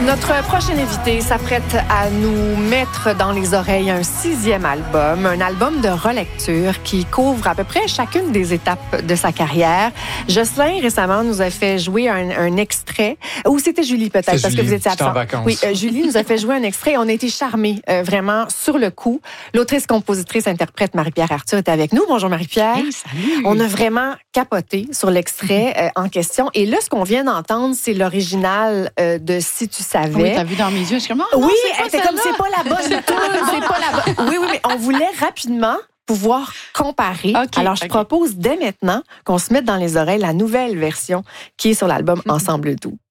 Notre prochaine invitée s'apprête à nous mettre dans les oreilles un 6e album, un album de relecture qui couvre à peu près chacune des étapes de sa carrière. Jocelyn, récemment, nous a fait jouer un extrait, ou c'était Julie peut-être, parce que vous étiez absent. En vacances. Oui, Julie nous a fait jouer un extrait et on a été charmés, vraiment, sur le coup. L'autrice, compositrice, interprète Marie-Pierre Arthur est avec nous. Bonjour Marie-Pierre. Hey, salut. On a vraiment capoté sur l'extrait en question. Et là, ce qu'on vient d'entendre, c'est l'original de Si tu savais. Oui, t'as vu dans mes yeux, je suis comme, oh, non, Oui, c'est c'est comme, c'est pas la bonne tune, c'est pas la bonne. Oui, mais on voulait rapidement pouvoir comparer. Okay, Alors, je propose dès maintenant qu'on se mette dans les oreilles la nouvelle version qui est sur l'album Ensemble doux.